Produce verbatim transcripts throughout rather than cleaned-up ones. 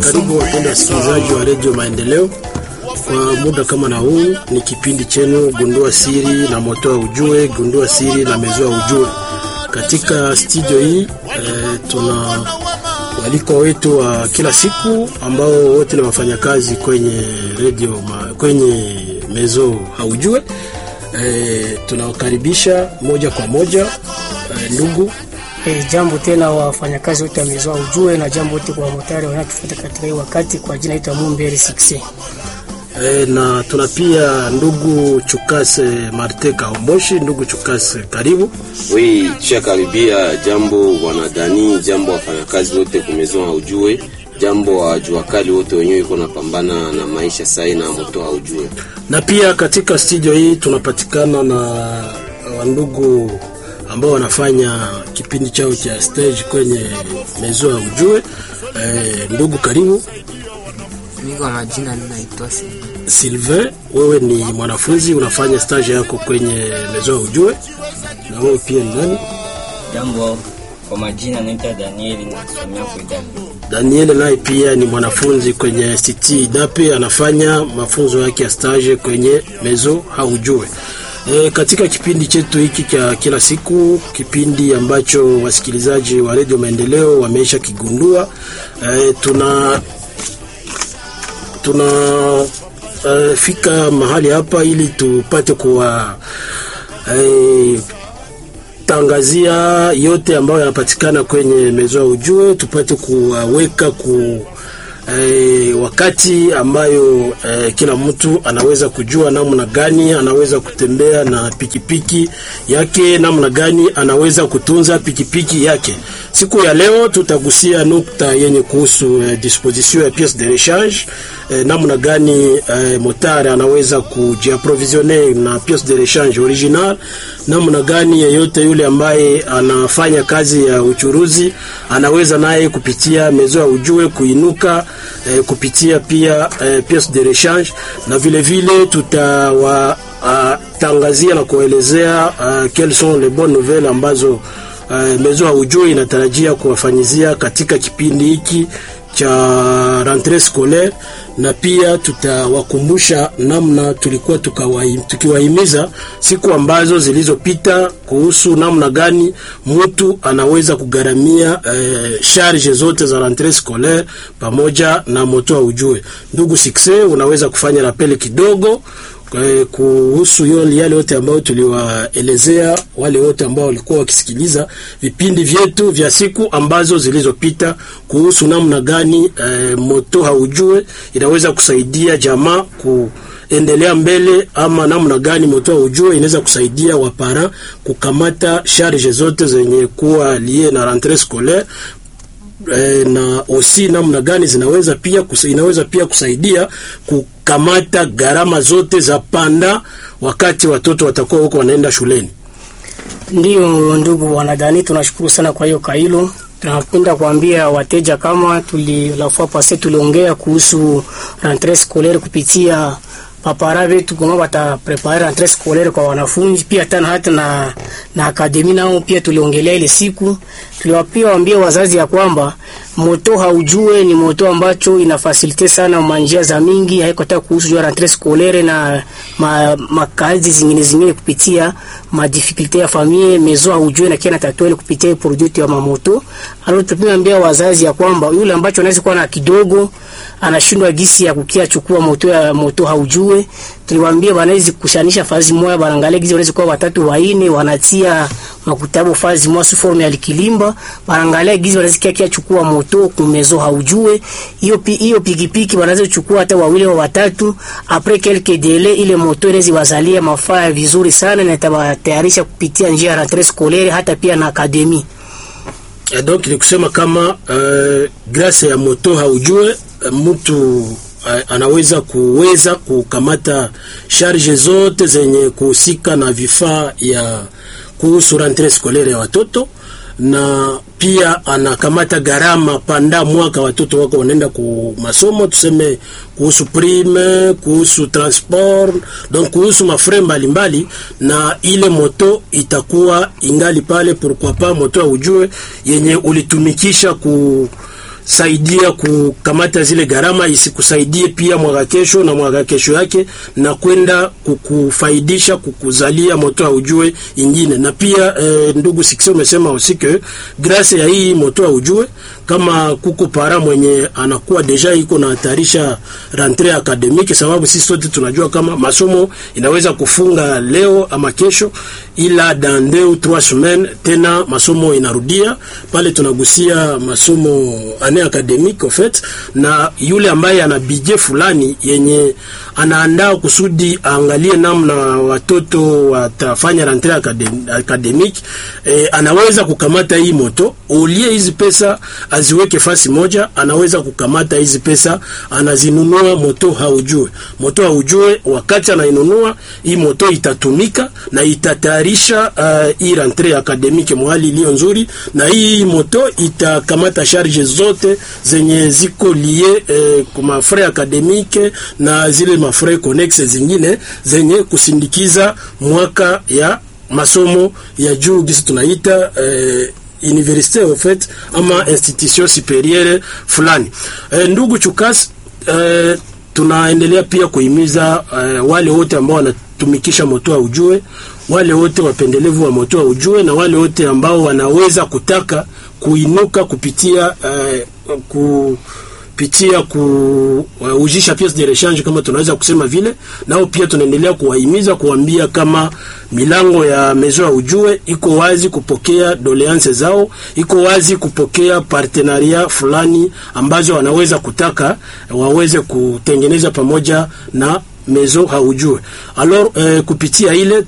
Karibu wapenda wasikilizaji wa Radio Maendeleo. Kwa muda kama na huu ni kipindi chenu Gundua Siri na Moto Ujue, Gundua Siri na Mezo Ujue. Katika studio hii e, tuna waliko wetu wa kila siku ambao wote ni wafanyakazi kwenye radio ma, kwenye Mezo Ujue. E, tunawakaribisha moja kwa moja e, ndugu E, jambo tena wafanyakazi wote wa Mezo Ujue na jambo wote kwa motari wanatufuata katika hii wakati. Kwa jina ita Mumbere six. E, na tuna pia ndugu Chukase Marteka Homboshi. Ndugu Chukase, karibu. Oui, tusha karibia. Jambo wanadani, jambo wafanyakazi wote kwa Mezo Ujue, jambo wa juakali wote wenyewe iko napambana na maisha sai na Moto Ujue. Na pia katika studio hii tunapatikana na wandugu ambao wanafanya kipindi chao cha stage kwenye Mezo Ujue. E, ndugu karibu. Mimi kwa majina ninaitwa Sylvain. Sylvain, wewe ni mwanafunzi unafanya stage yako kwenye Mezo Ujue. Na wewe pia ni nani? Jambo, kwa majina naitwa Daniel, nasomea kwa Dapi. Daniel naye pia ni mwanafunzi kwenye C T Dapi, anafanya mafunzo yake ya stage kwenye Mezo Ujue. E, katika kipindi chetu hiki cha kila siku, kipindi ambacho wasikilizaji wa Radio Maendeleo wameisha kigundua, e, tuna tuna e, fika mahali hapa ili tupate kuwa e, tangazia yote ambayo yanapatikana kwenye Mezo Ujue, tupate kuweka ku E, wakati ambayo e, kila mtu anaweza kujua namna gani anaweza kutembea na pikipiki yake, namna gani anaweza kutunza pikipiki yake. Siku ya leo tutagusia nukta yenye kuhusu e, disposition ya pièces de rechange, e, namna gani e, motari anaweza kujiapprovisioner na pièces de rechange original, namna gani yeyote yule ambaye anafanya kazi ya uchuruzi anaweza naye kupitia Mezo Ujue kuinuka E, kupitia pia e, pièces de rechange, na vile vile tutawatangazia na kuelezea uh, quelles sont les bonnes nouvelles ambazo uh, Mezo Ujue inatarajia kuwafanyizia katika kipindi hiki cha rentrée scolaire, na pia tutawakumbusha namna tulikuwa tukiwahimiza siku ambazo zilizopita kuhusu namna gani mtu anaweza kugaramia eh, charge zote za rentrée scolaire pamoja na Moto Ujue. Ndugu Sikse, unaweza kufanya rappel kidogo eh, kuhusu yale yale yote ambayo tuliwaelezea wale wote ambao walikuwa wakisikiliza vipindi vyetu vya siku ambazo zilizopita kuhusu namna gani eh, Moto Ujue inaweza kusaidia jamaa kuendelea mbele, ama namna gani Moto Ujue inaweza kusaidia wapara kukamata charge zote zenye kuwa lié na rentrée scolaire. E, na osi namna gani zinaweza pia kusa, inaweza pia kusaidia kukamata gharama zote za panda wakati watoto watakuwa huko wanaenda shuleni. Ndio ndugu wanadani, tunashukuru sana kwa hiyo kailo. Tunapenda kuambia wateja kama tuli la fois passé tuliongea kuhusu rentrée scolaire kupitia papara wetu kama wata prepare rentrée scolaire kwa wanafunzi, pia tena hata na na akademi nao pia tuliongelea ile siku. Tuliwapia waambia wazazi ya kwamba Moto Ujue ni moto ambacho inafasilite sana manjia za mingi, haiko hata kuhusu rentrée scolaire na ma, makazi zingine zingine kupitia ma difficulté ya famille. Mezo Ujue na kiana tatoele kupitia produit ya mamoto. Alors tunaambia wazazi ya kwamba yule ambacho anaweza kuwa na kidogo anashindwa gisi ya kukia chukua moto ya Moto Ujue, tuliwaambia wanaweza kushanisha fazi moja, barangalia gizi wanaweza kuwa watatu waine, wanatia makutabu fazi moja su forme ya likilimba, barangalia gizi wanaweza kia chukua moto ku Mezo Ujue. Hiyo hiyo pikipiki wanaweza kuchukua hata wawili au watatu, après quelques délais ile moto inaweza wazalia mafaa vizuri sana na itawatayarisha kupitia njia ya rentrée scolaire hata pia na akademi. Et donc ni kusema kama uh, grâce ya Moto Ujue mtu uh, anaweza kuweza kukamata charge zote zenye kuhusika na vifaa ya kuhusu rentrée scolaire ya watoto, na pia anakamata gharama panda mwaka watoto wako wanaenda ku masomo, tuseme kuhusu prime, kuhusu transport, donc kuhusu mafre mbalimbali, na ile moto itakuwa ingali pale. Pourquoi pas Moto Ujue yenye ulitumikisha ku saidia kukamata zile gharama, isikusaidie pia mwaka kesho na mwaka kesho yake, na kwenda kukufaidisha kukuzalia moto haujue ingine. Na pia eh, ndugu Sikse umesema usike grâce ya hii moto haujue, kama kuko para mwenye anakuwa deja iko na hatarisha rentrée académique, sababu sisi sote tunajua kama masomo inaweza kufunga leo ama kesho, ila dans deux ou trois semaines tena masomo inarudia. Pale tunagusia masomo année académique en fait, na yule ambaye ana budget fulani yenye anaandaa kusudi angalie namna watoto watafanya rentrée académique, eh, anaweza kukamata hii moto ulie hizi pesa aziweke fasi moja, anaweza kukamata hizi pesa anazinunua moto haujue. Moto haujue wakati anainunua hii moto itatumika na itatayarisha uh, hii rentrée académique mwali iliyo nzuri, na hii moto itakamata charge zote zenye ziko lié eh, kuma frais académique na zile mafrais connexe zingine zenye kusindikiza mwaka ya masomo ya juu gisi tunaita eh, université en fait ama institution supérieure fulani. E, ndugu Chukas, e, tunaendelea pia kuhimiza e, wale wote ambao wanatumikisha moto haujue, wale wote wapendelevu wa moto haujue, na wale wote ambao wanaweza kutaka kuinuka kupitia e, ku pitia kuujisha pièce de rechange kama tunaweza kusema vile, nao pia tunaendelea kuwahimiza kuambia kama milango ya mezo ya ujue iko wazi kupokea doléances zao, iko wazi kupokea partenaria fulani ambazo wanaweza kutaka waweze kutengeneza pamoja na mezo haujue. Alors eh, kupitia ile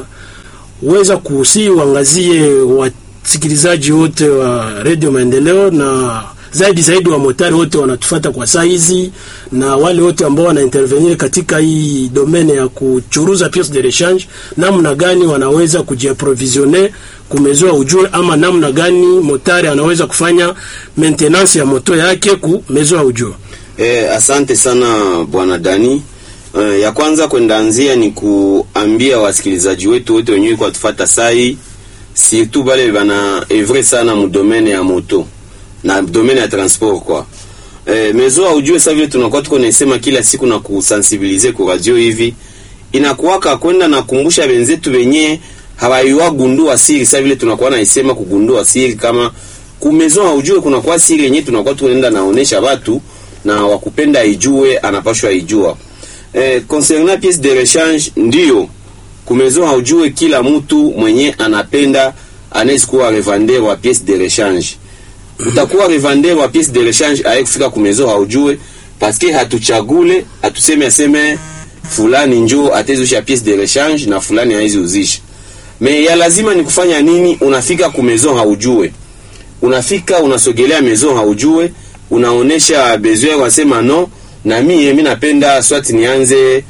tunaweza kusi uangazie wasikilizaji wote wa Radio Maendeleo na zaidi zaidi wa motari wote wanatufuata kwa saa hizi, na wale wote ambao wana intervenir katika hii domaine ya kuchuruza pièce de rechange, namna gani wanaweza kujiapprovisioner kumezoa ujue, ama namna gani motari anaweza kufanya maintenance ya moto yake kumezoa ujue. Eh, asante sana bwana Dani. Eh, ya kwanza kwendaanzia ni kuambia wasikilizaji wetu wote wenyewe kwa tufuata saa hii, surtout bale bana evre sana mu domaine ya moto na domaine ya transport kwa. Eh, mezo ujue sasa vile tunakuwa tuko nasema kila siku na kusensibiliser kwa radio hivi, inakuwaka kwenda na kumbusha wenzetu wenyewe hawaiwa gundua siri. Sasa vile tunakuwa naisema kugundua siri, kama kumezo ujue kuna kwa siri yenyewe tunakuwa tunaenda naonesha watu na wakupenda ijue anapashwa ijua. Eh, concernant pièce de rechange, ndio kumezo ujue kila mtu mwenye anapenda anayesikuwa revendeur wa pièce de rechange. Utakuwa revendeur wa pièce de rechange aye kufika kumezo haujue, parce que hatuchagule hatuseme aseme fulani njoo atezusha pièce de rechange na fulani haizi uzisha. Me ya lazima ni kufanya nini? Unafika kumezo haujue, unafika unasogelea mezo haujue, unaonesha besoin wasema no, na mimi mimi napenda swati nianze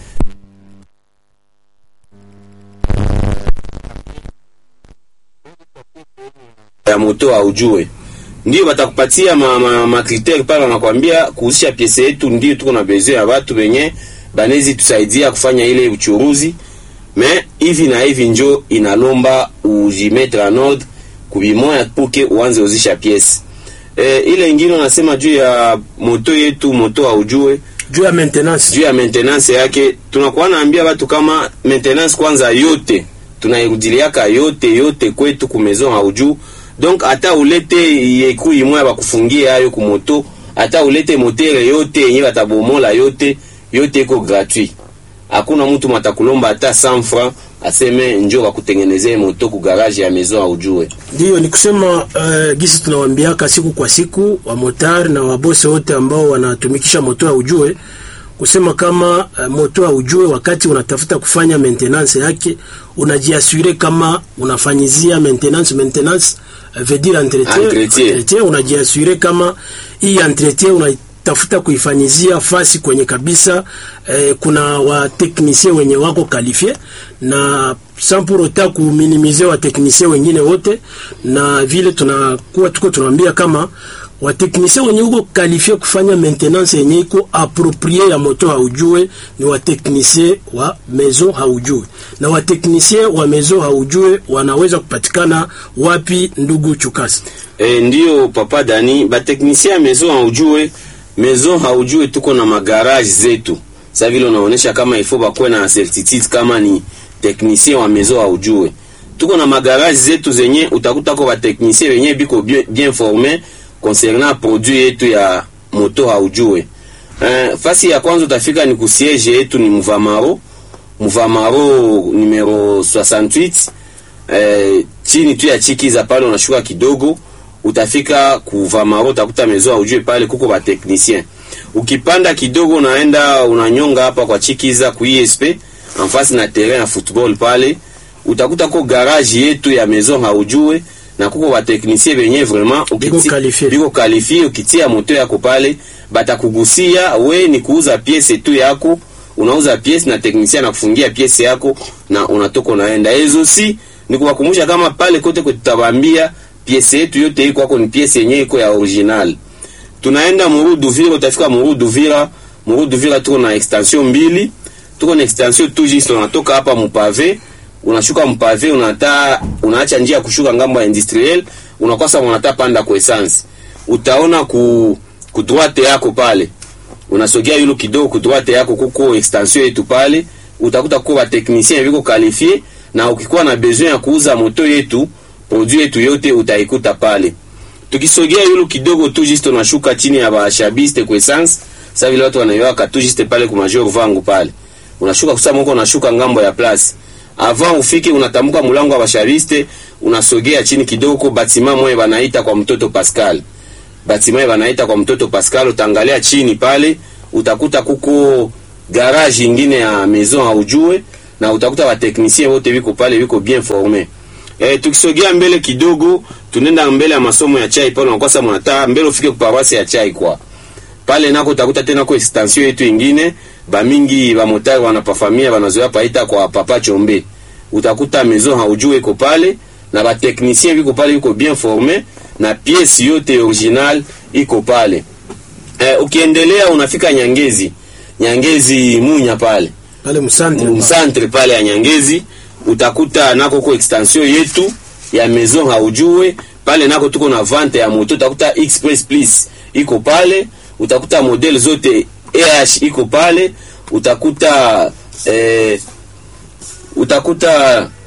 ya moto haujue. Ndio watakupatia ma, ma, ma critère pale, wanakuambia kuhusisha pièce yetu ndio tuko na besoin ya watu wenye banezi tusaidia kufanya ile uchuruzi. Mais hivi na hivi njo inalomba ujimetre en ordre kubimoya puke uanze uzisha pièce. Eh, ile ingine unasema juu ya moto yetu, moto haujue, juu ya maintenance, juu ya maintenance yake tunakuwa naambia watu kama maintenance kwanza yote tunairudiliaka yote yote kwetu kumezo haujue. Donc ata ulete yeku imwe bakufungia hayo ku moto, ata ulete motere yote yenye batabomola yote yote iko gratuit. Hakuna mtu matakulomba hata cent francs aseme njoo bakutengenezee moto ku garage ya maison haujue. Ndio ni kusema uh, gisi tunawaambiaka siku kwa siku wa motari na wabosi wote ambao wanatumikisha moto haujue, kusema kama uh, moto haujue wakati unatafuta kufanya maintenance yake, unajiassurer kama unafanyizia maintenance maintenance uh, veut dire entretien, entretien. entretien unajiassurer kama hii entretien unatafuta kuifanyizia fasi kwenye kabisa eh, kuna wa technicien wenye wako qualifié, na sans pour autant ku minimiser wa technicien wengine wote, na vile tunakuwa tuko tunaambia kama wa technicien wenye uko qualifié kufanya maintenance yenye iko approprié ya moto haujue ni wa technicien wa maison haujue. Na wa technicien wa maison haujue wanaweza kupatikana wapi, ndugu Chukasi? E, ndio Papa Dani, ba technicien ya maison haujue, maison haujue tuko na magarage zetu. Sasa vile unaonesha kama ifo bakwe na certitude kama ni technicien wa maison haujue. Tuko na magarage zetu zenye utakuta kwa technicien wenye biko bien, bien formé concernant produit yetu ya moto haujue. Eh, fasi ya kwanza utafika ni kusiege yetu ni Mvamaro. Mvamaro numero soixante-huit. Eh, chini tu ya chiki za pale unashuka kidogo, utafika kuvamaro utakuta maison haujue pale kuko ba technicien. Ukipanda kidogo unaenda unanyonga hapa kwa chiki za ku I S P en face na terrain ya football pale, utakuta ko garage yetu ya maison haujue na kuko ba technicien benye vraiment ukitia biko qualifié, ukitia moto yako pale batakugusia we ni kuuza pièce tu yako, unauza pièce na technicien anakufungia pièce yako na unatoka unaenda. Hizo si ni kuwakumbusha kama pale kote kutabambia pièce yetu yote iko kwako ni pièce yenyewe iko ya original. Tunaenda Muru Duvira, utafika Muru Duvira, Muru Duvira tuko na extension mbili, tuko na extension tout juste unatoka hapa mpave, unashuka mpave unata unaacha njia kushuka ngambo ya industriel, unakosa unata panda kwa essence. Utaona ku ku droite yako pale. Unasogea yule kidogo ku droite yako kuko extension yetu pale, utakuta kwa technicien viko qualifié na ukikuwa na besoin ya kuuza moto yetu, produit yetu yote utaikuta pale. Tukisogea yule kidogo tu juste unashuka chini ya bashabiste kwa essence. Sasa vile watu wanaiwaka tu juste pale kwa major vangu pale. Unashuka kusema huko unashuka ngambo ya place. Avant ufike unatamka mlango wa bashabiste, unasogea chini kidogo batima moyo banaita kwa mtoto Pascal. Batima banaita kwa mtoto Pascal, utaangalia chini pale utakuta kuko garage nyingine ya maison haujue na utakuta wa technicien wote biko pale biko bien formé. Eh, tukisogea mbele kidogo tunenda mbele ya masomo ya chai pale unakosa mwanata mbele ufike kwa paroisse ya chai kwa. Pale nako utakuta tena kwa extension yetu nyingine, ba mingi ba motari wanapafamia wanazoea paita kwa Papa Chombe. Utakuta maison haujue iko pale na ba technicien biko pale biko bien formé na pièce yote original iko pale. Eh, ukiendelea unafika Nyangezi. Nyangezi Munya pale. Pale msantre msantre pale ya Nyangezi utakuta nako kwa extension yetu ya maison haujue pale nako tuko na vente ya moto, utakuta Express Plus iko pale, utakuta model zote A H iko pale, utakuta eh, utakuta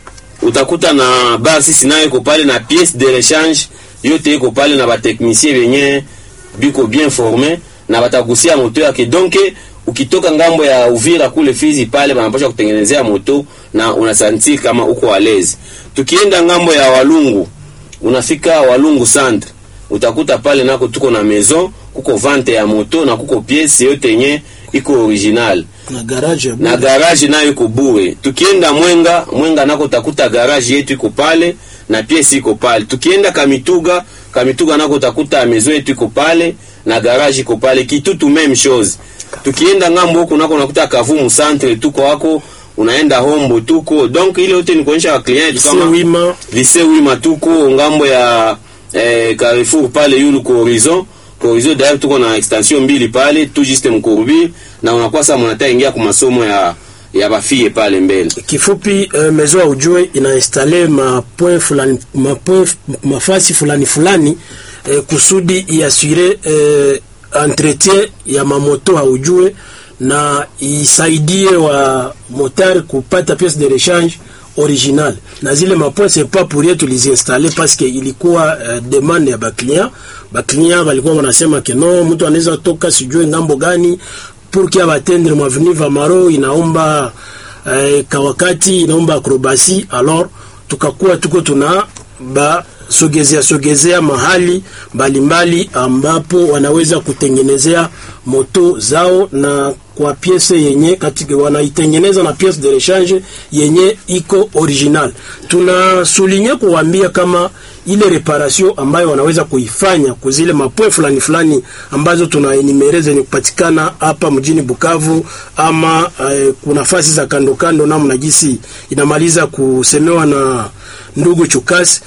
utakuta na basi sinayo iko pale na pièce de rechange yote iko pale na ba technicien benye biko bien formé na batagusia moto yake. Donc ukitoka ngambo ya Uvira kule Fizi pale banapaswa kutengenezea moto na unasanti kama uko alezi. Tukienda ngambo ya Walungu, unafika Walungu centre, utakuta pale nako tuko na maison, kuko vente ya moto na kuko pièce yote yenye iko original. Na garage na garage nayo iko bure. Tukienda Mwenga, Mwenga nako utakuta garage yetu iko pale na pièce iko pale. Tukienda Kamituga, Kamituga nako utakuta maison yetu iko pale na garage iko pale. Kitutu même chose. Tukienda ngambo huko nako unakuta Kavumu centre tuko wako, unaenda Hombo tuko. Donc ile yote ni kuonyesha wa client kama Wima, lycée Wima tuko ngambo ya eh, Carrefour pale yulu ko Horizon. Ko Horizon d'ailleurs tuko na extension mbili pale tout juste mkurubi na unakuwa sasa mnata ingia kwa masomo ya ya bafie pale mbele. Kifupi uh, maison haujue ina installer ma point fulani ma point mafasi fulani fulani eh, kusudi iassurer eh, entretien ya mamoto haujue na isaidie wa moteur kupata pièce de rechange original. Na zile mapoint c'est pas pour rien tulizinstaller parce que ilikuwa uh, demande ya ba client. Ba client walikuwa wanasema que non, mtu anaweza toka sijue ngambo gani pour qu'il abatendre maveni Vamaro inaomba uh, kawakati inaomba acrobatie. Alors tukakuwa tuko tuna ba sogezea sogezea mahali mbalimbali ambapo wanaweza kutengenezea moto zao na kwa pièce yenye katika wanaitengeneza na pièce de rechange yenye iko original. Tunasulinya kuambia kama ile reparation ambayo wanaweza kuifanya kuzile mapoe fulani fulani ambazo tunaenimereza ni kupatikana hapa mjini Bukavu ama uh, kuna fasi za kando kando na mnajisi inamaliza kusemewa na ndugu Chukasi.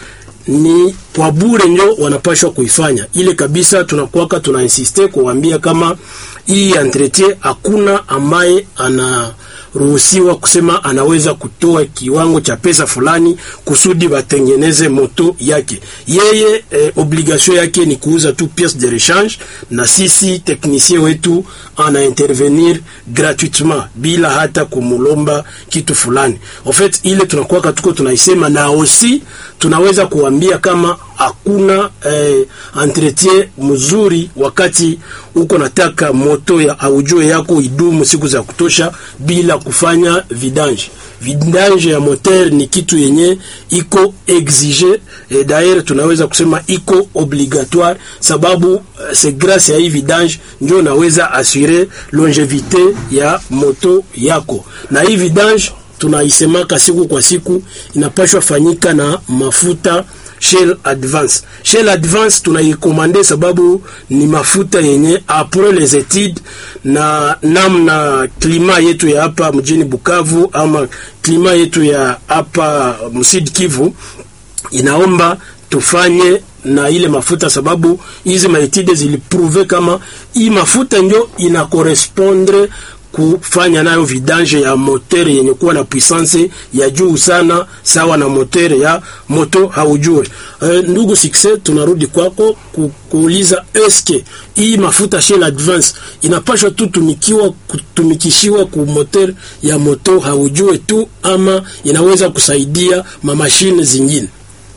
ni kwa bure ndio wanapashwa kuifanya ile kabisa. Tunakuwaka tuna insiste kuambia kama hii entretien hakuna ambaye ana ruhusiwa kusema anaweza kutoa kiwango cha pesa fulani kusudi batengeneze moto yake. Yeye eh, obligation yake ni kuuza tu pièce de rechange, na sisi technicien wetu ana intervenir gratuitement bila hata kumulomba kitu fulani. En fait ile tunakuwa tuko tunaisema, na aussi tunaweza kuambia kama hakuna eh, entretien mzuri wakati uko nataka moto ya aujue yako idumu siku za kutosha bila kufanya vidange. Vidange ya moteur ni kitu yenye iko exige, et d'ailleurs tunaweza kusema iko obligatoire, sababu c'est grâce ya hii vidange ndio naweza assurer longevité ya moto yako. Na hii vidange tunaisemaka siku kwa siku inapashwa fanyika na mafuta Shell Advance. Shell Advance tunaikomande sababu ni mafuta yenye après les études na namna klima yetu ya hapa mjini Bukavu ama klima yetu ya hapa Msidi Kivu inaomba tufanye na ile mafuta, sababu hizi maetide ziliprouve kama hii mafuta ndio ina correspondre kufanya nayo vidange ya moteur yenye kuwa na puissance ya juu sana, sawa na moteur ya moto haujue. E, ndugu Success, tunarudi kwako ku, kuuliza eske hii mafuta Shell Advance inapashwa tu tumikiwa kutumikishiwa ku moteur ya moto haujue tu ama inaweza kusaidia mamashine zingine?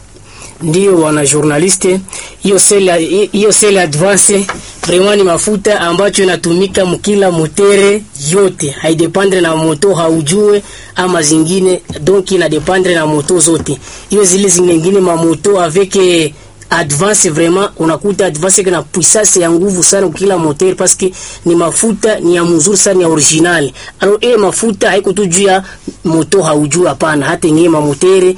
Ndio wana journaliste, hiyo Shell hiyo Shell Advance vraiment ni mafuta ambacho inatumika mkila motere yote, haidependre na moto haujue ama zingine, donc ina dependre na moto zote. Hiyo zile zingine ma moto avec Advance vraiment unakuta Advance kuna puissance ya nguvu sana kila moteur, parce que ni mafuta ni ya mzuri sana, ya original. Alors ile mafuta haiko tu juu ya moto haujua, hapana, hata ni ma motere